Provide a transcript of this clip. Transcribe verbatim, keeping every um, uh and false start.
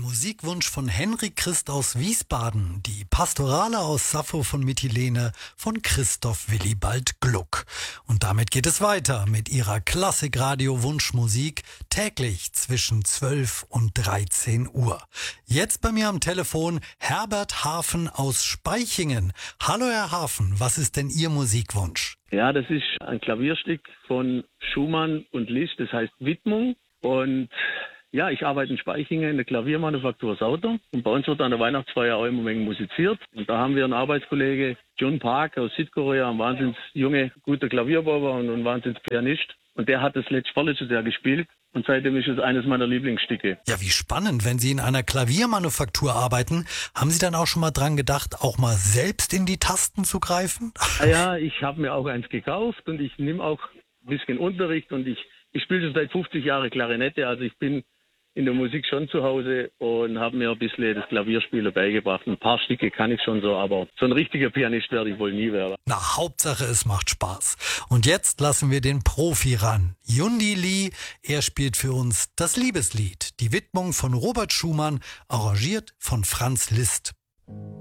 Musikwunsch von Henrik Christ aus Wiesbaden, die Pastorale aus Sappho von Mytilene von Christoph Willibald Gluck. Und damit geht es weiter mit ihrer Klassikradio-Wunschmusik täglich zwischen zwölf und dreizehn Uhr. Jetzt bei mir am Telefon Herbert Hafen aus Spaichingen. Hallo Herr Hafen, was ist denn Ihr Musikwunsch? Ja, das ist ein Klavierstück von Schumann und Liszt, das heißt Widmung. Und ja, ich arbeite in Spaichingen in der Klaviermanufaktur Sauter. Und bei uns wird an der Weihnachtsfeier auch immer ein wenig musiziert. Und da haben wir einen Arbeitskollege, John Park aus Südkorea, ein wahnsinns junge, guter Klavierbauer und ein wahnsinns Pianist. Und der hat das letzte vorletztes Jahr gespielt. Und seitdem ist es eines meiner Lieblingsstücke. Ja, wie spannend. Wenn Sie in einer Klaviermanufaktur arbeiten, haben Sie dann auch schon mal dran gedacht, auch mal selbst in die Tasten zu greifen? Ah ja, ich habe mir auch eins gekauft und ich nehme auch ein bisschen Unterricht. Und ich, ich spiele schon seit fünfzig Jahren Klarinette. Also ich bin in der Musik schon zu Hause und habe mir ein bisschen das Klavierspielen beigebracht. Ein paar Stücke kann ich schon so, aber so ein richtiger Pianist werde ich wohl nie werden. Na, Hauptsache es macht Spaß. Und jetzt lassen wir den Profi ran. Yundi Lee, er spielt für uns das Liebeslied. Die Widmung von Robert Schumann, arrangiert von Franz Liszt.